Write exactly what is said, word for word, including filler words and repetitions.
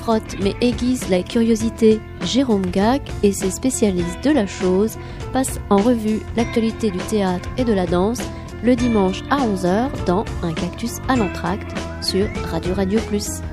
frotte mais aiguise la curiosité, Jérôme Gac et ses spécialistes de la chose passent en revue l'actualité du théâtre et de la danse le dimanche à onze heures dans Un cactus à l'entracte sur Radio Radio Plus.